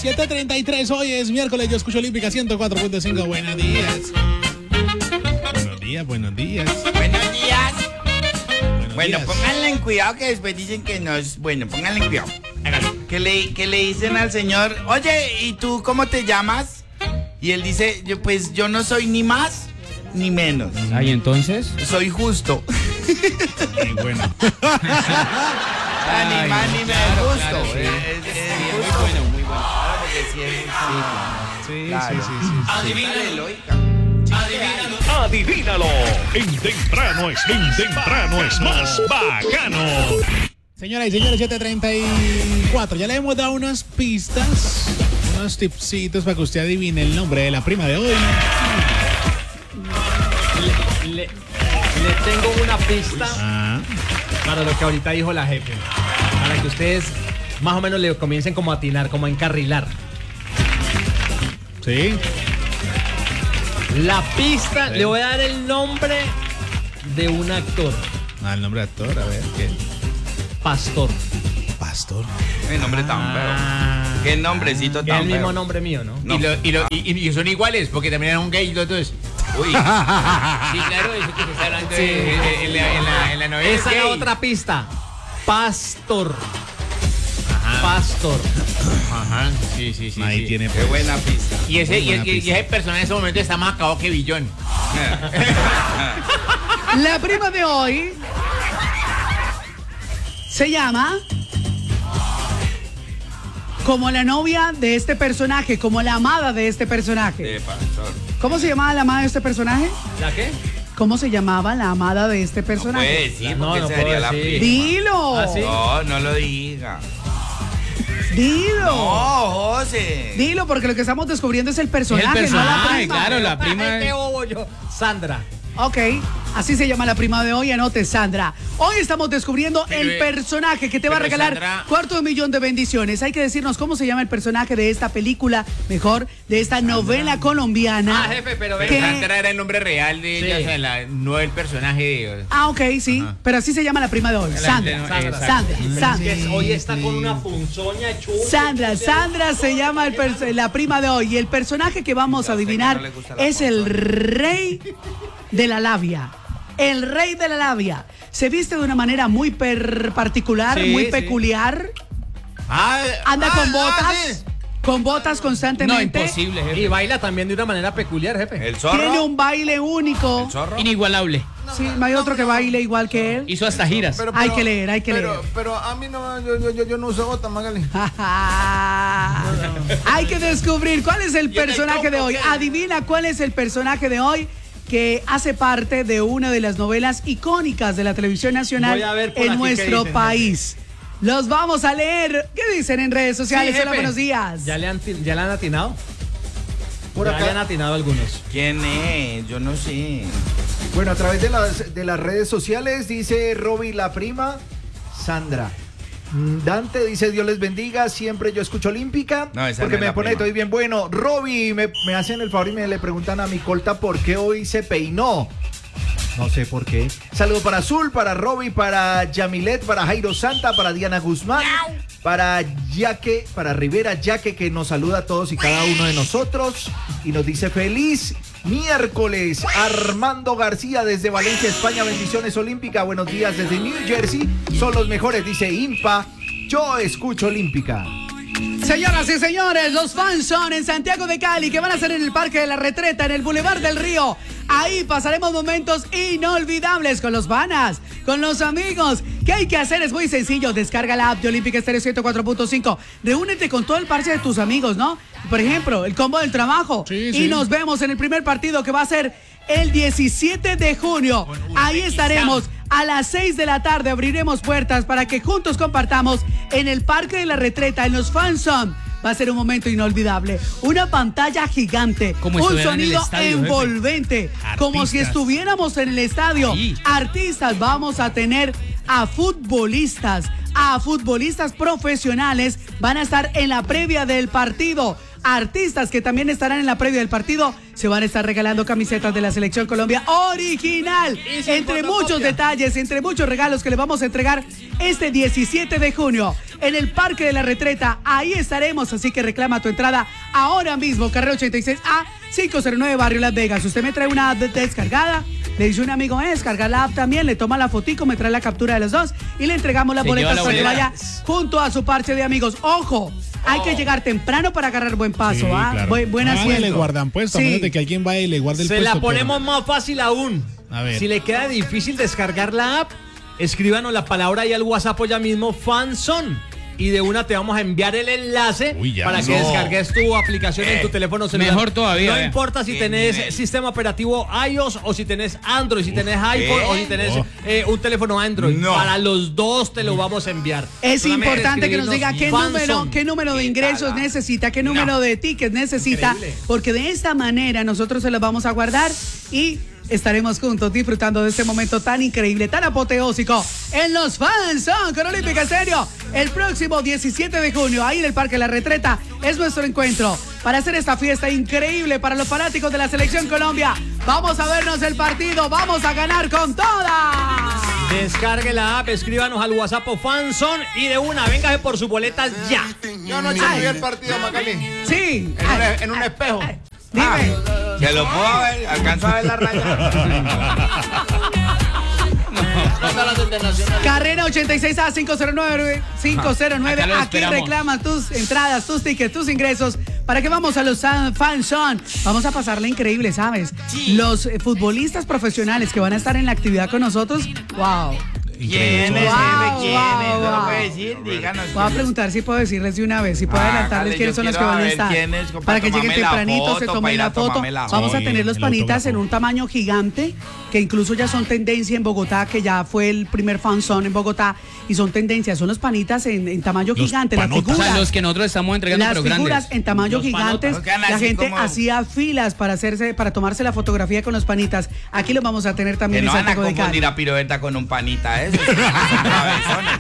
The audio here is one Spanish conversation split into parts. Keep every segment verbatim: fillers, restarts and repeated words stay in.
siete treinta y tres, hoy es miércoles, yo escucho Olímpica ciento cuatro punto cinco. Buenos días. Buenos días, buenos días. Buenos días. Buenos Bueno, días. pónganle en cuidado que después dicen que no es... Bueno, pónganle en cuidado. Que le, que le dicen al señor, oye, ¿y tú cómo te llamas? Y él dice, yo, pues yo no soy ni más ni menos. Ay, entonces. Soy justo. Muy bueno. Ah, ni Ay, más ni menos, claro, justo. claro, sí. Es- es- es Sí, muy justo. bueno, muy bueno. Claro, porque sí es justo. Sí, Claro. sí, sí, sí. Dale, lógica. Adivínalo. En temprano es, en temprano es más bacano. Señoras y señores, siete treinta y cuatro. Ya le hemos dado unas pistas, unos tipsitos para que usted adivine el nombre de la prima de hoy. Le, le- le tengo una pista Ah, para lo que ahorita dijo la jefe. Para que ustedes más o menos le comiencen como a atinar, como a encarrilar. sí. La pista, Sí. le voy a dar el nombre de un actor. Ah, el nombre de actor, a ver, ¿qué? Pastor. Pastor. Qué nombre tan feo. Qué nombrecito Que es tan el mismo feo. nombre mío, ¿no? No. Y, lo- y, lo- y- y son iguales, porque también eran un gay los dos. Uy. Sí, claro, eso que se está hablando de- en, en la, en, la, en la novela. Esa es la gay. otra pista. Pastor. Pastor. Ajá, sí, sí, sí. Ahí sí. tiene. Qué buena pista. Y ese, Muy y, buena y- y pista. ese personaje en ese momento está más acabado que Billón. La prima de hoy se llama como la novia de este personaje, como la amada de este personaje. De pastor. ¿Cómo se llamaba la amada de este personaje? ¿La qué? ¿Cómo se llamaba la amada de este No puede personaje? decir No, porque no se puedo daría la decir. prima. Dilo. ¿Ah, sí? No, no lo diga. Dilo. No, José. Dilo, porque lo que estamos descubriendo es el personaje, no la personaje, prima. claro, la Pero, prima. ay, Qué bobo yo. Sandra. Ok, así se llama la prima de hoy, anote, Sandra. Hoy estamos descubriendo Pero, el eh, personaje que te va a pero, regalar Sandra- cuarto de millón de bendiciones. Hay que decirnos cómo se llama el personaje de esta película, mejor, de esta novela colombiana. Ah, jefe, pero Pero ¿Qué? Sandra era el nombre real de ella, Sí. o sea, la- no el personaje de... Ah, ok, sí, Ajá. pero así se llama la prima de hoy, La- Sandra. la- Sandra, exacto. Sandra, Sandra. Que hoy está con una punzoña chula. Sandra, Sandra se llama el perso- la prima de hoy. Y el personaje que vamos a Ya sé que adivinar no le gusta la es el ponzoña. rey de la labia. El rey de la labia. Se viste de una manera muy per- particular, Sí, muy sí. peculiar. Ah, Anda ah, con ah, botas. sí. Con botas No, constantemente. imposible, jefe. Y baila también de una manera peculiar, jefe. El zorro. Tiene un baile único. El zorro. Inigualable. Sí, no hay otro que baile igual que él. Hizo hasta giras. Pero, Hay pero- que leer, hay que pero, leer. Pero a mí no, yo, yo, yo, yo no uso bota, Magali. Hay que descubrir cuál es el Y en el personaje de campo, hoy. ¿qué? Adivina cuál es el personaje de hoy que hace parte de una de las novelas icónicas de la televisión nacional Voy a ver por en aquí qué nuestro dicen, país. Los vamos a leer. ¿Qué dicen en redes sociales? Sí, Hola, jefe. buenos días. ¿Ya le han, ti- ya le han atinado? Por ya acá. le han atinado algunos. ¿Quién es? Yo no sé. Bueno, a través de las, de las redes sociales dice Roby la prima, Sandra. Mm, Dante dice Dios les bendiga, siempre yo escucho Olímpica. No, esa porque no es me la pone prima. estoy bien bueno. Roby, me, me hacen el favor y me le preguntan a mi colta por qué hoy se peinó. No sé por qué. Saludo para Azul, para Roby, para Yamilet, para Jairo Santa, para Diana Guzmán, para Yaque, para Rivera Yaque, que nos saluda a todos y cada uno de nosotros y nos dice feliz miércoles. Armando García desde Valencia, España, bendiciones Olímpica. Buenos días desde New Jersey. Son los mejores, dice Impa. Yo escucho Olímpica. Señoras y señores, los fans son en Santiago de Cali, que van a ser en el Parque de la Retreta, en el Boulevard del Río. Ahí pasaremos momentos inolvidables con los panas, con los amigos. ¿Qué hay que hacer? Es muy sencillo. Descarga la app de Olímpica Estéreo ciento cuatro punto cinco. Reúnete con todo el parche de tus amigos, ¿no? Por ejemplo, el combo del trabajo. Sí, y sí. nos vemos en el primer partido que va a ser el diecisiete de junio. Ahí estaremos. A las seis de la tarde abriremos puertas para que juntos compartamos en el Parque de la Retreta, en los Fan Zone. Va a ser un momento inolvidable. Una pantalla gigante, Como un estuviera en el sonido estadio, jefe. envolvente, como si estuviéramos en el estadio. Sí. Artistas, vamos a tener a futbolistas, a futbolistas profesionales, van a estar en la previa del partido. artistas que también estarán en la previa del partido. Se van a estar regalando camisetas de la Selección Colombia original. Entre muchos detalles, entre muchos regalos que les vamos a entregar este diecisiete de junio en el Parque de la Retreta. Ahí estaremos, así que reclama tu entrada ahora mismo. Carrera ochenta y seis A quinientos nueve, Barrio Las Vegas. Usted me trae una app descargada, le dice un amigo, eh, descargar la app también, le toma la fotico, me trae la captura de los dos y le entregamos las boletas para que vaya junto a su parche de amigos. ¡Ojo! Hay que llegar temprano para agarrar buen paso, Sí, ¿ah? claro. Buen, buen No, asiento. le guardan puesto, Sí. a menos de que alguien vaya y le guarde el Se puesto. la ponemos pero- más fácil aún. A ver. Si le queda difícil descargar la app, escríbanos la palabra ahí al WhatsApp ya mismo, Fanson. Y de una te vamos a enviar el enlace Uy, ya. para que No. descargues tu aplicación en tu teléfono celular. mejor todavía, No eh. importa si Qué tenés nivel. sistema operativo iOS o si tenés Android, si tenés iPhone o si tenés No. eh, un teléfono Android. No. Para los dos te lo vamos a enviar. Es Solamente importante que nos diga qué escribirnos número, Fanson. qué número de ¿Qué ingresos tal, ah? necesita, qué número de tickets necesita, Increíble. porque de esta manera nosotros se los vamos a guardar y estaremos juntos disfrutando de este momento tan increíble, tan apoteósico en los Fans con Olímpica Estéreo. El próximo diecisiete de junio, ahí en el Parque La Retreta, es nuestro encuentro para hacer esta fiesta increíble para los fanáticos de la Selección Colombia. Vamos a vernos el partido, vamos a ganar con toda. Descargue la app, escríbanos al WhatsApp o Fanson y de una, véngase por sus boletas ya. Yo anoche Ay. vi el partido, Magali. Sí. En, Ay, un, en un espejo. dime. Se lo puedo ver, alcanzo a ver la raya. Carrera ochenta y seis A quinientos nueve, quinientos nueve. Acá lo Aquí esperamos. reclaman tus entradas, tus tickets, tus ingresos para que vamos a los Fanson. Vamos a pasarla increíble, ¿sabes? Los eh, futbolistas profesionales que van a estar en la actividad con nosotros, wow. ¿Quién es? Wow, ¿Quién wow, es? ¿No wow. lo puede decir? Díganos. Voy a quién es. preguntar si puedo decirles de una vez, si puedo Ah, adelantarles dale, quiénes yo son los que quiero van a ver estar. quién es, para Para que lleguen tomarme la tempranito, se foto, para tomen ir a la foto. tomarme la Vamos a foto. tener los El panitas autógrafo. en un tamaño gigante, que incluso ya son tendencia en Bogotá, que ya fue el primer fanzone en Bogotá, y son tendencias, son los panitas en, en tamaño Los gigante, las panotas. O figuras. sea, los que nosotros estamos entregando, Las pero figuras grandes. en tamaño Los gigantes, panotas. Quedan la así gente como- hacía filas para hacerse, para tomarse la fotografía con los panitas. Aquí los vamos a tener Que también no en van a Santiago de Cali. confundir a pirueta con un panita, eso. Son cabezones.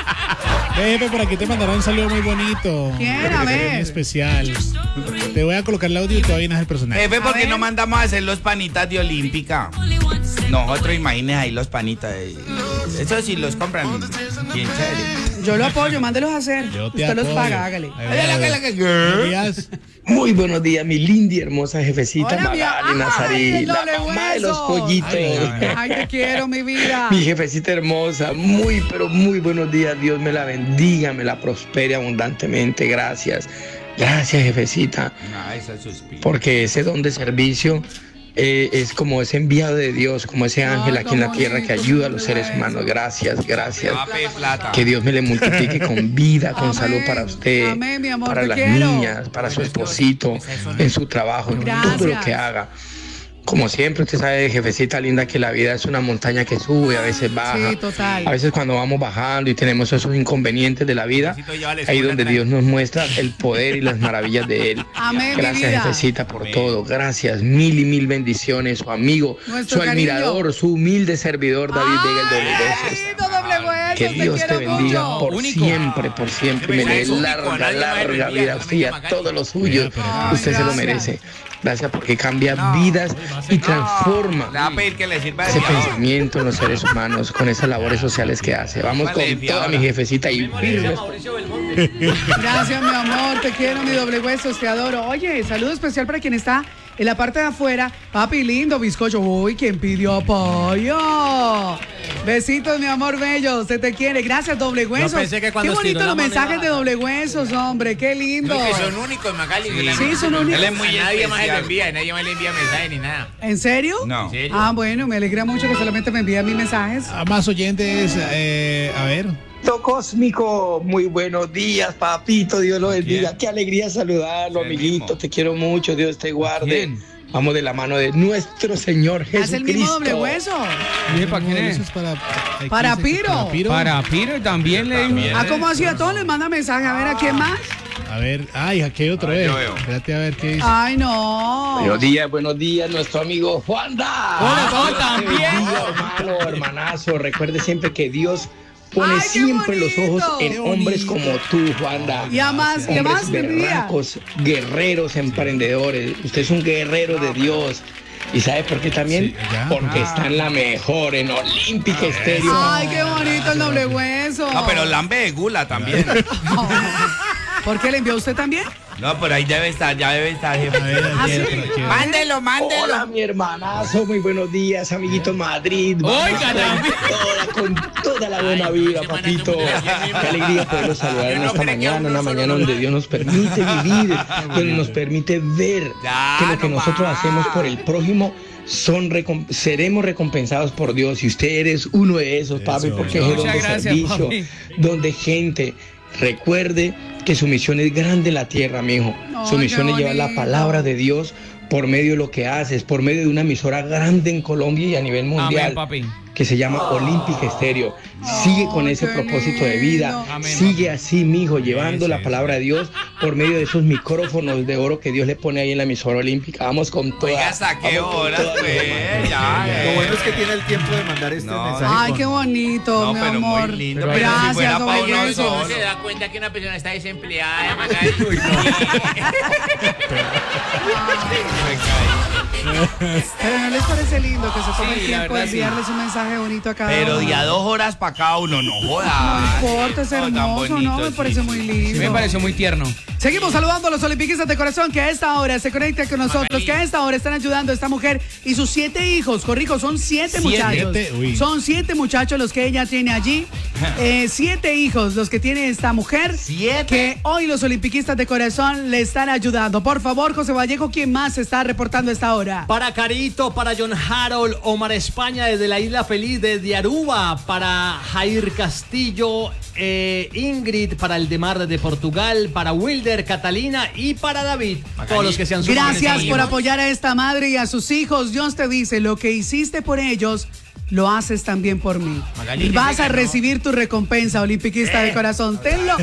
Ve, jefe, por aquí te mandaron un saludo muy bonito. ¿Quién? A ver. Muy especial. Te voy a colocar el audio y te voy a llenar el personaje. Jefe, ¿por A qué ver. no mandamos a hacer los panitas de Olímpica? Nosotros, imagínense ahí los panitas. eh, Eso sí los compran bien chévere. Yo lo apoyo, mándelos a hacer. Yo te Usted los apoyo. paga, hágale. Ahí va, ahí va. Buenos días. Muy buenos días, mi linda y hermosa jefecita Hola, mi- Magali ay, Nazarí, el la doble mamá de hueso. los pollitos. Ay, Ay, te quiero, mi vida. Mi jefecita hermosa, muy pero muy buenos días. Dios me la bendiga, me la prospere abundantemente. Gracias. Gracias, jefecita, No, eso es suspiro. porque ese don de servicio eh, es como ese enviado de Dios, como ese ángel Ay, aquí en la qué tierra que bonito, ayuda a mi los seres hueso. humanos. Gracias, gracias. Va a pedir plata. Que Dios me le multiplique con vida, con Amén. salud para usted, Amén, mi amor, para te las quiero. niñas, para su esposito, en su trabajo, en todo lo Gracias. que haga. Como siempre, usted sabe, jefecita linda, que la vida es una montaña que sube, a veces baja. Sí, total. A veces cuando vamos bajando y tenemos esos inconvenientes de la vida, ahí donde Dios nos muestra el poder y las maravillas de Él. Amén, mi Gracias, vida. jefecita, por todo. Gracias, mil y mil bendiciones. Su amigo, Nuestro su cariño. admirador, su humilde servidor, David Vega, el doble Ay, besos. lindo, doble hueso, Que Dios te quiero bendiga mucho. por Único. siempre, por siempre. Me dé larga, larga vida a usted y a todos los suyos. Ay, Usted se lo gracias. merece. Gracias porque cambia vidas y transforma Le va a pedir que le sirva de ese fiador. pensamiento en los seres humanos con esas labores sociales que hace. Vamos Vale, con toda fiadora. mi jefecita y firmes. Mauricio Belmonte. Gracias, mi amor, te quiero, mi doble hueso, te adoro. Oye, saludo especial para quien está en la parte de afuera. Papi lindo, bizcocho. Uy, ¿quién pidió apoyo? Besitos, mi amor bello, se te quiere. Gracias, doble hueso. pensé que Qué cuando bonito estiró los la mano mensajes iba de a- doble huesos, hombre, qué lindo. No, que son únicos, Magali. que la- Sí, son únicos. Él es muy A nadie más se lo especial. envía, nadie más le envía mensaje ni nada. ¿En serio? No. ¿En serio? Ah, bueno, me alegra mucho que solamente me envían mis mensajes. A más oyentes, eh, a ver. Cósmico, muy buenos días, papito, Dios lo bendiga. ¿Quién? Qué alegría saludarlo, El amiguito. mismo. Te quiero mucho, Dios te guarde. ¿Quién? Vamos de la mano de nuestro Señor Haz el mismo Jesucristo. doble hueso. ¿para quién es? Eso es para, eh, Para ¿quién es? Piro. Para Piro. Para Piro también le dijo. Ah, ¿cómo así? A todos les manda mensaje. A ver, ¿a quién más? A ver, ay, aquí hay otro, Ah, eh. yo veo. Espérate a ver qué dice. Ay, no. Buenos días, buenos días, nuestro amigo Juanda. Hola, ¿cómo Dios te también? bendiga, hermano, hermanazo. Recuerde siempre que Dios pone Ay, qué siempre los bonito. ojos en Qué hombres bonito. como tú, Juanda. Y a más, y a Hombres más, mi vida. berracos, guerreros, emprendedores. Usted es un guerrero de Dios. ¿Y sabe por qué también? Sí, ya. Porque Ah. está en la mejor, en Olímpica Estéreo. Ay, qué bonito el doble hueso. No, pero lambe de gula también. ¿Por qué le envió usted también? No, pero ahí debe estar, ya debe estar, jefe. A ver, Ah, aquí, sí. aquí, aquí. Mándelo, mándelo. Hola, mi hermanazo, muy buenos días, amiguito Madrid. Vamos Oiga, con también. toda, con toda la buena Ay, vida, semana papito. cumple, Qué alegría poderlos saludar Yo en no esta creo que mañana, uno una solo mañana lo donde haga. Dios nos permite vivir, donde nos permite ver Ya, que lo que no nosotros más. hacemos por el prójimo son recom- seremos recompensados por Dios. Y usted eres uno de esos, papi, Eso. porque es el Muchas don de gracias, servicio, papi. donde gente recuerde que su misión es grande en la tierra, mijo. Su Ay, misión qué es llevar la bonito. palabra de Dios por medio de lo que haces, por medio de una emisora grande en Colombia y a nivel mundial, Amén, papi. que se llama Olímpica Estéreo. Sigue con Ay, ese qué propósito de vida. lindo. Amén, Sigue así, mijo, llevando sí, la sí. palabra de Dios por medio de esos micrófonos de oro que Dios le pone ahí en la emisora olímpica. Vamos con toda. Oiga, ¿hasta qué vamos con horas, toda, pues? hermano. Ya, Lo eh. bueno es que tiene el tiempo de mandar este No, mensaje. Ay, con- qué bonito, No, mi pero muy amor. lindo, pero si Gracias, fuera pa' doble uno Uno hueso. solo. se da cuenta que una persona está desempleada, Magali. Pero ¿no les parece lindo que se tome Sí, el la tiempo de verdad, sí. enviarles un mensaje bonito a cada Pero uno? de a dos horas para cada uno, no jodas. No importa, es No, tan hermoso, ¿no? bonito, Me sí, parece sí. muy lindo. Sí, me pareció muy tierno. Seguimos saludando a los olimpiquistas de corazón que a esta hora se conectan con nosotros, Magali. que a esta hora están ayudando a esta mujer y sus siete hijos. Corrijo, son siete, Siete. muchachos. Siete, uy. Son siete muchachos los que ella tiene allí. Eh, siete hijos los que tiene esta mujer. ¿Siete? Que hoy los olimpiquistas de corazón le están ayudando. Por favor, José Vallejo, ¿quién más se está reportando a esta hora? Para Carito, para John Harold, Omar España desde la Isla Feliz, desde Aruba, para Jair Castillo, eh, Ingrid, para el Demar desde Portugal, para Wilder, Catalina y para David. Todos los que sean sumado en Gracias esta por mañana. apoyar a esta madre y a sus hijos. Dios te dice, lo que hiciste por ellos, lo haces también por mí. Magali, Y ¿qué vas se a ganó? recibir tu recompensa, olimpiquista Eh. de corazón. Tenlo,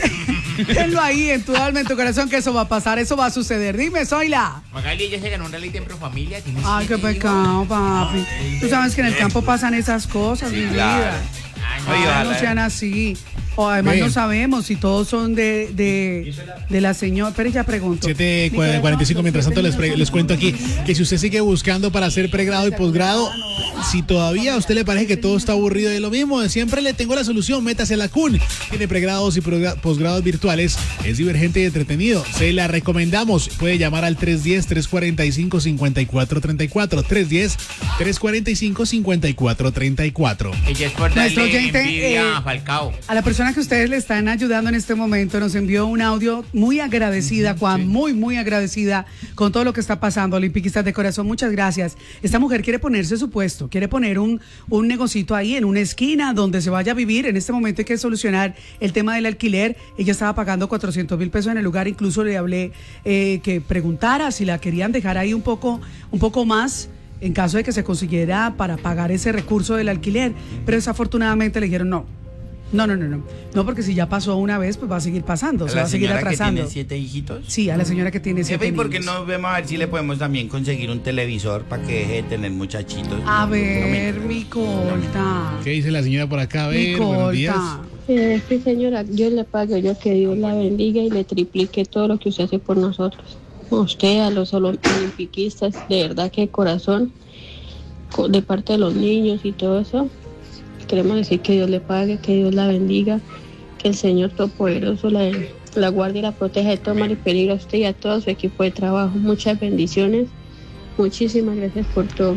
tenlo ahí en tu alma, en tu corazón, que eso va a pasar, eso va a suceder. Dime, Zoila. Magali, ella se ganó un reality en Profamilia. tiene Ay, qué siete pecado, papi. Tú sabes que en el campo pasan esas cosas, mi claro. vida. Ay, Oye, Ay, ojalá. no sean así. O además Bien. no sabemos si todos son de, de, de la señora. Pero ya pregunto. siete Mi corazón, cuarenta y cinco. Mientras los tanto, les, siete pre- niños les son cuento aquí muy que si usted sigue buscando para hacer pregrado y posgrado, si todavía a usted le parece que todo está aburrido de lo mismo, siempre le tengo la solución. Métase a la C U N. Tiene pregrados y progra- posgrados virtuales. Es divergente y entretenido. Se la recomendamos. Puede llamar al tres uno cero, tres cuatro cinco, cinco cuatro tres cuatro. tres uno cero, tres cuatro cinco, cinco cuatro tres cuatro. Ella es por Nuestro darle oyente, envidia eh, a Falcao. A la persona que ustedes le están ayudando en este momento nos envió un audio muy agradecida, Juan, muy, muy agradecida con todo lo que está pasando. Olimpiquistas de corazón, muchas gracias. Esta mujer quiere ponerse su puesto, quiere poner un, un negocito ahí en una esquina donde se vaya a vivir. En este momento hay que solucionar el tema del alquiler. Ella estaba pagando cuatrocientos mil pesos en el lugar, incluso le hablé eh, que preguntara si la querían dejar ahí un poco, un poco más, en caso de que se consiguiera para pagar ese recurso del alquiler. Pero desafortunadamente le dijeron no. No, no, no, no. No, porque si ya pasó una vez, pues va a seguir pasando, ¿A se va la a seguir señora que atrasando. tiene siete hijitos? Sí, a la señora que tiene siete Jefe, ¿y por qué niños. no vemos a ver si le podemos también conseguir un televisor para que deje de tener muchachitos? A No, ver, no, mi colta. ¿Qué dice la señora por acá? A Mi ver, buenos días. colta. Eh, sí, señora, Dios le pague, yo que Dios la bendiga y le triplique todo lo que usted hace por nosotros. A usted, a los olimpiquistas, de verdad que de corazón, co- de parte de los niños y todo eso, queremos decir que Dios le pague, que Dios la bendiga, que el Señor Todopoderoso la, la guarde y la proteja de todo mal y peligro a usted y a todo su equipo de trabajo. Muchas bendiciones, muchísimas gracias por todo.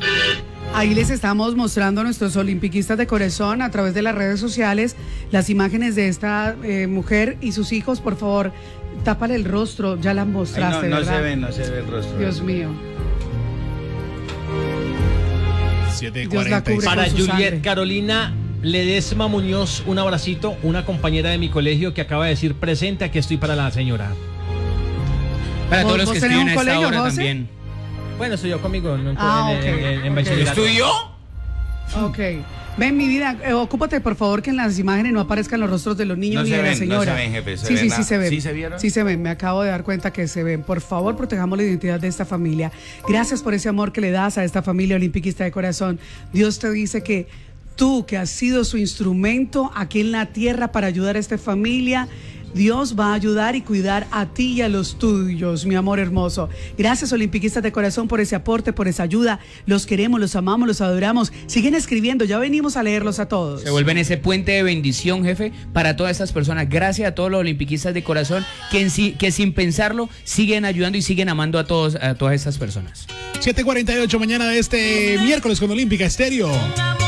Ahí les estamos mostrando a nuestros olimpiquistas de corazón a través de las redes sociales las imágenes de esta eh, mujer y sus hijos. Por favor, tápale el rostro, ya la Ay, mostraste, no, no ¿verdad? se ve, no se ve el rostro. Dios mío. siete Dios la cuarenta y cubre. cinco. Para con su Juliet sangre. Carolina Ledesma Muñoz, un abracito, una compañera de mi colegio que acaba de decir presente, aquí estoy para la señora. Para ¿Vos- todos los vos que tenés un escriben a esta colegio, hora José? también. Bueno, estudió conmigo ¿no? Ah, en, ok, en- en- en ok. bachillerato. ¿Estudió? Ok. Ven, mi vida, eh, ocúpate por favor que en las imágenes no aparezcan los rostros de los niños No ni se de la ven, no señora. se ven, jefe, se sí, ven sí, la- sí se ven. ¿Sí se vieron? Sí se ven, me acabo de dar cuenta que se ven. Por favor, protejamos la identidad de esta familia. Gracias por ese amor que le das a esta familia olimpiquista de corazón. Dios te dice que tú que has sido su instrumento aquí en la tierra para ayudar a esta familia. Dios va a ayudar y cuidar a ti y a los tuyos, mi amor hermoso. Gracias, olimpiquistas de corazón, por ese aporte, por esa ayuda. Los queremos, los amamos, los adoramos. Siguen escribiendo, ya venimos a leerlos a todos. Se vuelven ese puente de bendición, jefe, para todas estas personas. Gracias a todos los olimpiquistas de corazón que, en sí, que sin pensarlo siguen ayudando y siguen amando a, todos, a todas estas personas. siete cuarenta y ocho mañana de este miércoles con Olímpica Estéreo.